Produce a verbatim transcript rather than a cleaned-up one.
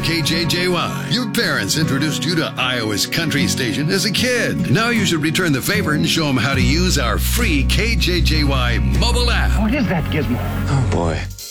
K J J Y. Your parents introduced you to Iowa's country station as a kid. Now you should return the favor and show them how to use our free K J J Y mobile app. What is that gizmo? Oh, boy.